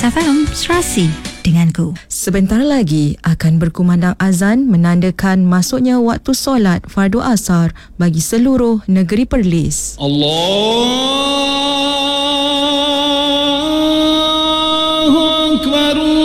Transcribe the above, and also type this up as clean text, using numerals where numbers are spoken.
FM, Serasi denganku. Sebentar lagi akan berkumandang azan menandakan masuknya waktu solat fardu asar bagi seluruh negeri Perlis. Allahu Akbar.